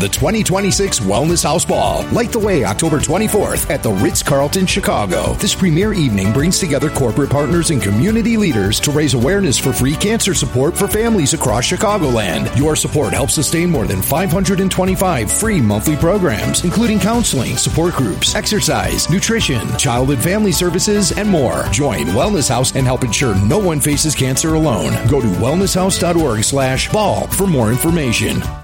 The 2026 Wellness House Ball. Light the way October 24th at the Ritz-Carlton, Chicago. This premier evening brings together corporate partners and community leaders to raise awareness for free cancer support for families across Chicagoland. Your support helps sustain more than 525 free monthly programs, including counseling, support groups, exercise, nutrition, child and family services, and more. Join Wellness House and help ensure no one faces cancer alone. Go to wellnesshouse.org/ball for more information.